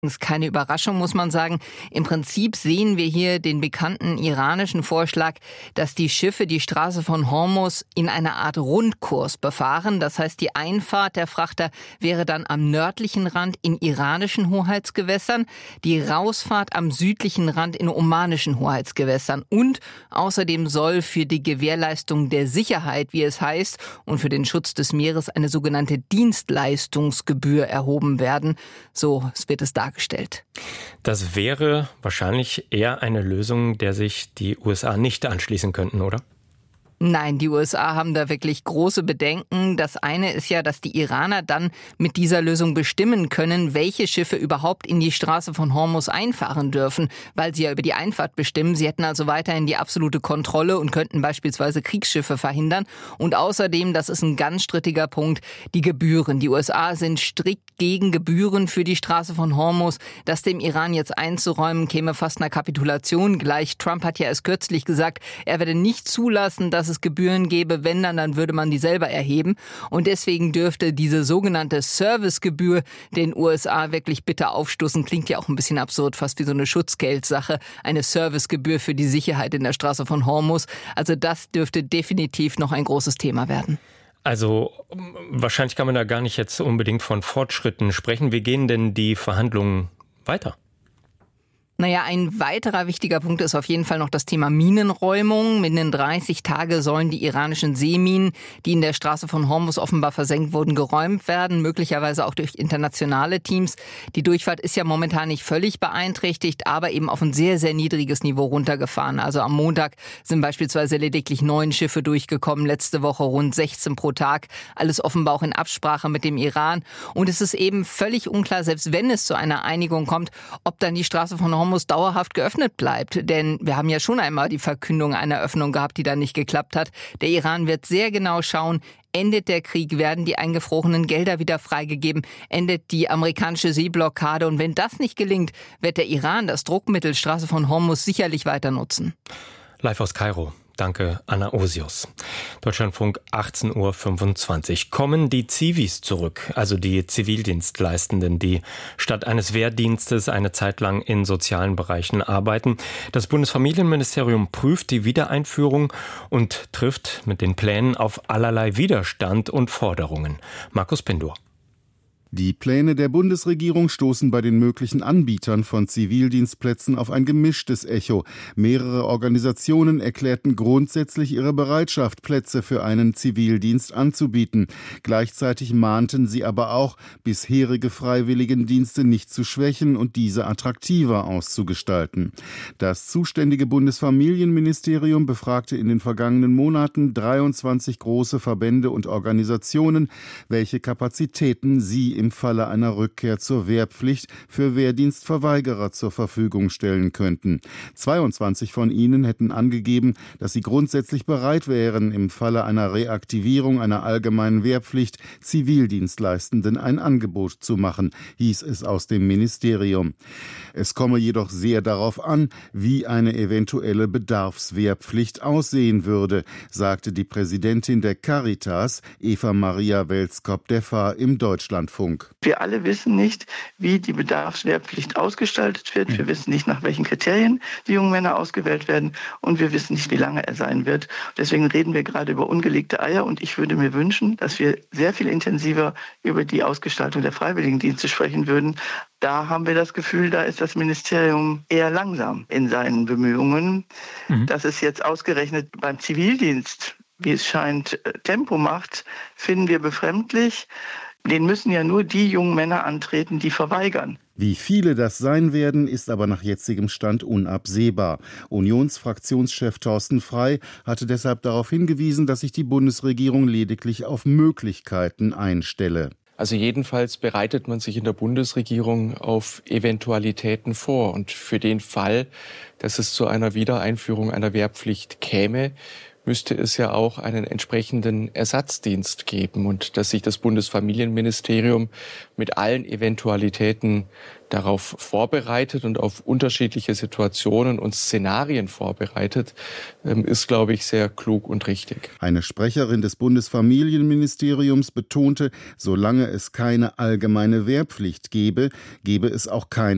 Das ist keine Überraschung, muss man sagen. Im Prinzip sehen wir hier den bekannten iranischen Vorschlag, dass die Schiffe die Straße von Hormuz in einer Art Rundkurs befahren. Das heißt, die Einfahrt der Frachter wäre dann am nördlichen Rand in iranischen Hoheitsgewässern, die Rausfahrt am südlichen Rand in omanischen Hoheitsgewässern. Und außerdem soll für die Gewährleistung der Sicherheit, wie es heißt, und für den Schutz des Meeres eine sogenannte Dienstleistungsgebühr erhoben werden. So wird es dargestellt. Das wäre wahrscheinlich eher eine Lösung, der sich die USA nicht anschließen könnten, oder? Nein, die USA haben da wirklich große Bedenken. Das eine ist ja, dass die Iraner dann mit dieser Lösung bestimmen können, welche Schiffe überhaupt in die Straße von Hormuz einfahren dürfen, weil sie ja über die Einfahrt bestimmen. Sie hätten also weiterhin die absolute Kontrolle und könnten beispielsweise Kriegsschiffe verhindern. Und außerdem, das ist ein ganz strittiger Punkt, die Gebühren. Die USA sind strikt gegen Gebühren für die Straße von Hormuz. Das dem Iran jetzt einzuräumen, käme fast einer Kapitulation gleich. Trump hat ja erst kürzlich gesagt, er werde nicht zulassen, dass es Gebühren gäbe, wenn dann würde man die selber erheben. Und deswegen dürfte diese sogenannte Servicegebühr den USA wirklich bitter aufstoßen. Klingt ja auch ein bisschen absurd, fast wie so eine Schutzgeldsache. Eine Servicegebühr für die Sicherheit in der Straße von Hormuz. Also das dürfte definitiv noch ein großes Thema werden. Also wahrscheinlich kann man da gar nicht jetzt unbedingt von Fortschritten sprechen. Wie gehen denn die Verhandlungen weiter? Naja, ein weiterer wichtiger Punkt ist auf jeden Fall noch das Thema Minenräumung. Binnen 30 Tage sollen die iranischen Seeminen, die in der Straße von Hormuz offenbar versenkt wurden, geräumt werden, möglicherweise auch durch internationale Teams. Die Durchfahrt ist ja momentan nicht völlig beeinträchtigt, aber eben auf ein sehr, sehr niedriges Niveau runtergefahren. Also am Montag sind beispielsweise lediglich 9 Schiffe durchgekommen, letzte Woche rund 16 pro Tag. Alles offenbar auch in Absprache mit dem Iran. Und es ist eben völlig unklar, selbst wenn es zu einer Einigung kommt, ob dann die Straße von Hormuz dauerhaft geöffnet bleibt. Denn wir haben ja schon einmal die Verkündung einer Öffnung gehabt, die dann nicht geklappt hat. Der Iran wird sehr genau schauen, endet der Krieg, werden die eingefrorenen Gelder wieder freigegeben, endet die amerikanische Seeblockade. Und wenn das nicht gelingt, wird der Iran das Druckmittel Straße von Hormuz sicherlich weiter nutzen. Live aus Kairo. Danke, Anna Osius. Deutschlandfunk, 18.25 Uhr. Kommen die Zivis zurück, also die Zivildienstleistenden, die statt eines Wehrdienstes eine Zeit lang in sozialen Bereichen arbeiten. Das Bundesfamilienministerium prüft die Wiedereinführung und trifft mit den Plänen auf allerlei Widerstand und Forderungen. Markus Pindur. Die Pläne der Bundesregierung stoßen bei den möglichen Anbietern von Zivildienstplätzen auf ein gemischtes Echo. Mehrere Organisationen erklärten grundsätzlich ihre Bereitschaft, Plätze für einen Zivildienst anzubieten. Gleichzeitig mahnten sie aber auch, bisherige Freiwilligendienste nicht zu schwächen und diese attraktiver auszugestalten. Das zuständige Bundesfamilienministerium befragte in den vergangenen Monaten 23 große Verbände und Organisationen, welche Kapazitäten sie im Falle einer Rückkehr zur Wehrpflicht für Wehrdienstverweigerer zur Verfügung stellen könnten. 22 von ihnen hätten angegeben, dass sie grundsätzlich bereit wären, im Falle einer Reaktivierung einer allgemeinen Wehrpflicht Zivildienstleistenden ein Angebot zu machen, hieß es aus dem Ministerium. Es komme jedoch sehr darauf an, wie eine eventuelle Bedarfswehrpflicht aussehen würde, sagte die Präsidentin der Caritas, Eva Maria Welskop-Deffa, im Deutschlandfunk. Wir alle wissen nicht, wie die Bedarfswehrpflicht ausgestaltet wird. Wir wissen nicht, nach welchen Kriterien die jungen Männer ausgewählt werden. Und wir wissen nicht, wie lange er sein wird. Deswegen reden wir gerade über ungelegte Eier. Und ich würde mir wünschen, dass wir sehr viel intensiver über die Ausgestaltung der Freiwilligendienste sprechen würden. Da haben wir das Gefühl, da ist das Ministerium eher langsam in seinen Bemühungen. Dass es jetzt ausgerechnet beim Zivildienst, wie es scheint, Tempo macht, finden wir befremdlich. Den müssen ja nur die jungen Männer antreten, die verweigern. Wie viele das sein werden, ist aber nach jetzigem Stand unabsehbar. Unionsfraktionschef Thorsten Frey hatte deshalb darauf hingewiesen, dass sich die Bundesregierung lediglich auf Möglichkeiten einstelle. Also jedenfalls bereitet man sich in der Bundesregierung auf Eventualitäten vor. Und für den Fall, dass es zu einer Wiedereinführung einer Wehrpflicht käme, müsste es ja auch einen entsprechenden Ersatzdienst geben und dass sich das Bundesfamilienministerium mit allen Eventualitäten darauf vorbereitet und auf unterschiedliche Situationen und Szenarien vorbereitet, ist, glaube ich, sehr klug und richtig. Eine Sprecherin des Bundesfamilienministeriums betonte, solange es keine allgemeine Wehrpflicht gebe, gebe es auch keine